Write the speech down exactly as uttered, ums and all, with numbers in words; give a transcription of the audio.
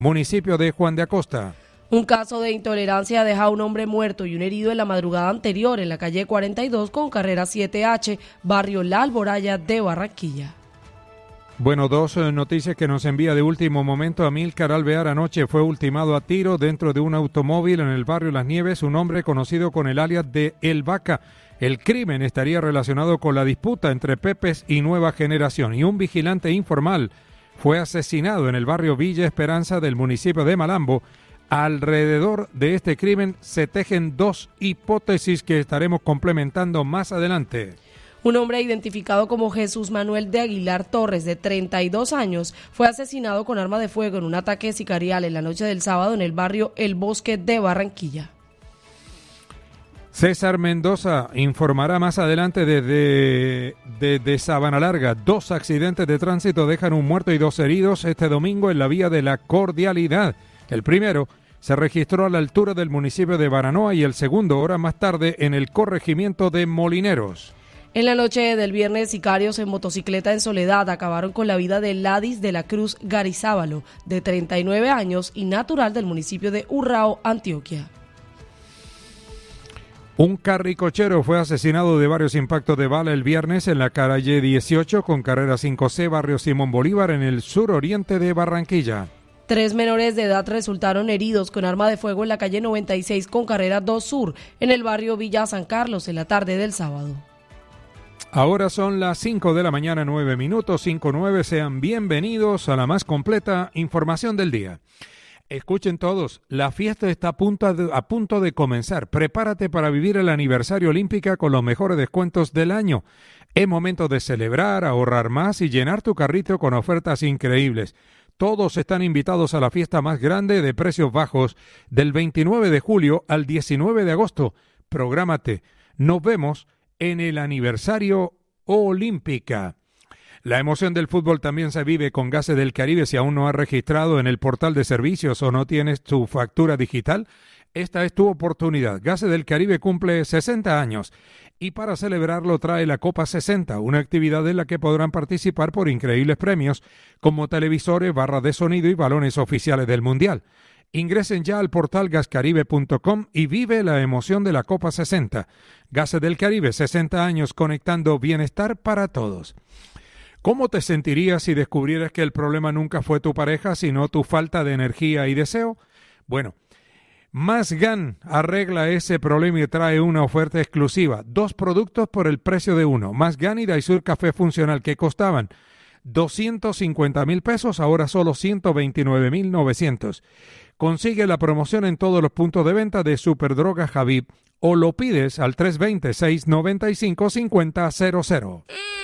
municipio de Juan de Acosta. Un caso de intolerancia deja a un hombre muerto y un herido en la madrugada anterior en la calle cuarenta y dos con carrera siete H, barrio La Alboraya de Barranquilla. Bueno, dos noticias que nos envía de último momento. Amílcar Alvear anoche fue ultimado a tiro dentro de un automóvil en el barrio Las Nieves, un hombre conocido con el alias de El Vaca. El crimen estaría relacionado con la disputa entre Pepes y Nueva Generación, y un vigilante informal fue asesinado en el barrio Villa Esperanza del municipio de Malambo. Alrededor de este crimen se tejen dos hipótesis que estaremos complementando más adelante. Un hombre identificado como Jesús Manuel de Aguilar Torres, de treinta y dos años, fue asesinado con arma de fuego en un ataque sicarial en la noche del sábado en el barrio El Bosque de Barranquilla. César Mendoza informará más adelante desde, desde Sabana Larga. Dos accidentes de tránsito dejan un muerto y dos heridos este domingo en la vía de la Cordialidad. El primero se registró a la altura del municipio de Baranoa y el segundo, horas más tarde, en el corregimiento de Molineros. En la noche del viernes, sicarios en motocicleta en Soledad acabaron con la vida de Ladis de la Cruz Garizábalo, de treinta y nueve años y natural del municipio de Urrao, Antioquia. Un carricochero fue asesinado de varios impactos de bala el viernes en la calle dieciocho con carrera cinco C, barrio Simón Bolívar, en el suroriente de Barranquilla. Tres menores de edad resultaron heridos con arma de fuego en la calle noventa y seis con carrera dos Sur, en el barrio Villa San Carlos, en la tarde del sábado. Ahora son las cinco de la mañana, nueve minutos, cinco nueve. Sean bienvenidos a la más completa información del día. Escuchen todos, la fiesta está a punto de, a punto de comenzar. Prepárate para vivir el aniversario Olímpica con los mejores descuentos del año. Es momento de celebrar, ahorrar más y llenar tu carrito con ofertas increíbles. Todos están invitados a la fiesta más grande de precios bajos del veintinueve de julio al diecinueve de agosto. Prográmate. Nos vemos en el aniversario Olímpica. La emoción del fútbol también se vive con Gases del Caribe. Si aún no has registrado en el portal de servicios o no tienes tu factura digital, esta es tu oportunidad. Gases del Caribe cumple sesenta años y para celebrarlo trae la Copa sesenta, una actividad en la que podrán participar por increíbles premios como televisores, barras de sonido y balones oficiales del Mundial. Ingresen ya al portal gas caribe punto com y vive la emoción de la Copa sesenta. Gases del Caribe, sesenta años conectando bienestar para todos. ¿Cómo te sentirías si descubrieras que el problema nunca fue tu pareja, sino tu falta de energía y deseo? Bueno, Masgan arregla ese problema y trae una oferta exclusiva. Dos productos por el precio de uno. Masgan y Daisur Café Funcional, que costaban doscientos cincuenta mil pesos, ahora solo ciento veintinueve mil novecientos. Consigue la promoción en todos los puntos de venta de Superdroga Javib o lo pides al tres dos cero, seis nueve cinco, cinco cero cero.